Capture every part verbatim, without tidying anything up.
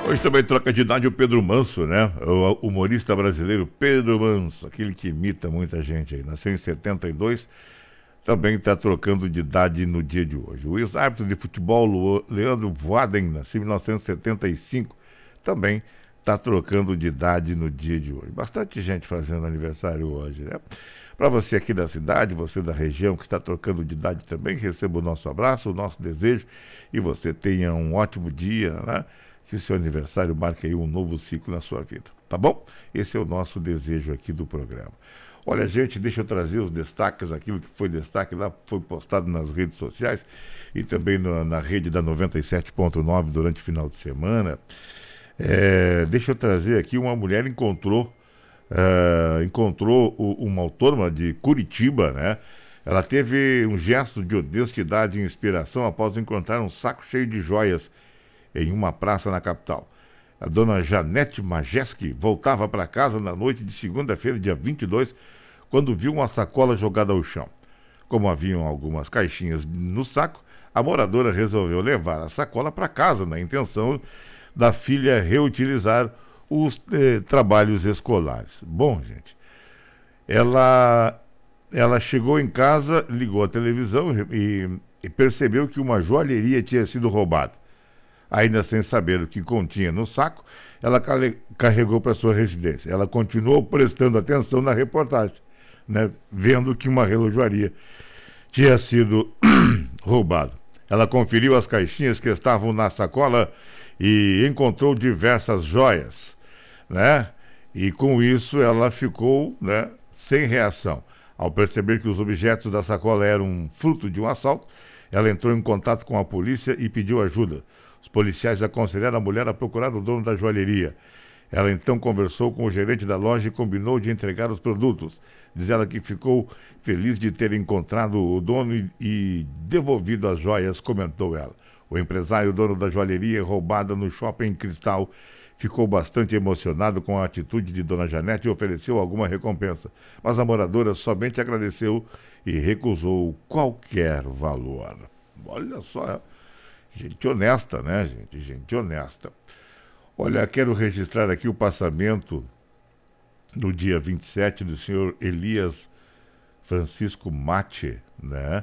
Hoje também troca de idade o Pedro Manso, né? O humorista brasileiro Pedro Manso, aquele que imita muita gente aí. Nasceu em setenta e dois, também está trocando de idade no dia de hoje. O ex-árbitro de futebol Leandro Voaden, nasceu em mil novecentos e setenta e cinco, também está trocando de idade no dia de hoje. Bastante gente fazendo aniversário hoje, né? Para você aqui da cidade, você da região que está trocando de idade também, receba o nosso abraço, o nosso desejo e você tenha um ótimo dia, né? Que o seu aniversário marque aí um novo ciclo na sua vida, tá bom? Esse é o nosso desejo aqui do programa. Olha, gente, deixa eu trazer os destaques, aquilo que foi destaque lá, foi postado nas redes sociais e também no, na rede da noventa e sete ponto nove durante o final de semana. É, deixa eu trazer aqui, uma mulher encontrou, uh, encontrou o, uma autônoma de Curitiba, né? Ela teve um gesto de honestidade e inspiração após encontrar um saco cheio de joias em uma praça na capital. A dona Janete Majeski voltava para casa na noite de segunda-feira, dia vinte e dois, quando viu uma sacola jogada ao chão. Como haviam algumas caixinhas no saco, a moradora resolveu levar a sacola para casa na intenção da filha reutilizar os eh, trabalhos escolares. Bom, gente, ela, ela chegou em casa, ligou a televisão e, e percebeu que uma joalheria tinha sido roubada. Ainda sem saber o que continha no saco, ela carregou para sua residência. Ela continuou prestando atenção na reportagem, né, vendo que uma relojoaria tinha sido roubada. Ela conferiu as caixinhas que estavam na sacola e encontrou diversas joias, né? E com isso ela ficou, né, sem reação. Ao perceber que os objetos da sacola eram fruto de um assalto, ela entrou em contato com a polícia e pediu ajuda. Os policiais aconselharam a mulher a procurar o dono da joalheria. Ela então conversou com o gerente da loja e combinou de entregar os produtos. Diz ela que ficou feliz de ter encontrado o dono e, e devolvido as joias, comentou ela. O empresário, dono da joalheria roubada no Shopping Cristal, ficou bastante emocionado com a atitude de Dona Janete e ofereceu alguma recompensa. Mas a moradora somente agradeceu e recusou qualquer valor. Olha só, gente honesta, né, gente? Gente honesta. Olha, quero registrar aqui o passamento no dia vinte e sete do senhor Elias Francisco Mate, né?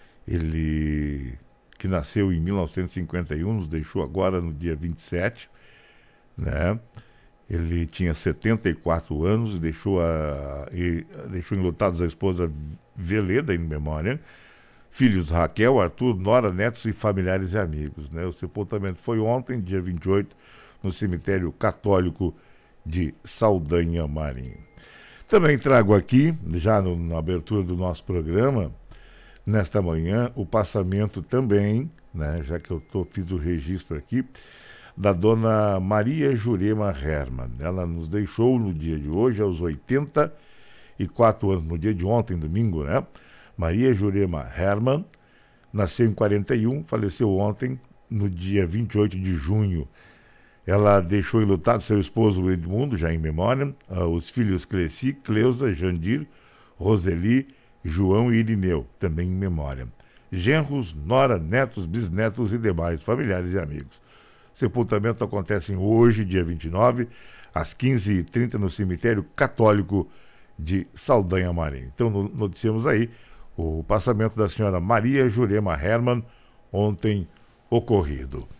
Ele que nasceu em mil novecentos e cinquenta e um, nos deixou agora no dia vinte e sete, né? Ele tinha setenta e quatro anos e deixou, a, e deixou enlutados a esposa Veleda, em memória, filhos Raquel, Arthur, Nora, netos e familiares e amigos, né? O sepultamento foi ontem, dia vinte e oito, no cemitério católico de Saldanha Marim. Também trago aqui, já no, na abertura do nosso programa, nesta manhã, o passamento também, né, já que eu tô, fiz o registro aqui, da dona Maria Jurema Hermann. Ela nos deixou no dia de hoje, aos oitenta e quatro anos, no dia de ontem, domingo, né? Maria Jurema Hermann nasceu em quarenta e um, faleceu ontem, no dia vinte e oito de junho. Ela deixou enlutado seu esposo Edmundo, já em memória, uh, os filhos Cleci, Cleusa, Jandir, Roseli, João e Irineu, também em memória. Genros, nora, netos, bisnetos e demais familiares e amigos. Sepultamento acontece hoje, dia vinte e nove, às quinze e trinta, no cemitério católico de Saldanha Marim. Então, noticiamos aí o passamento da senhora Maria Jurema Hermann, ontem ocorrido.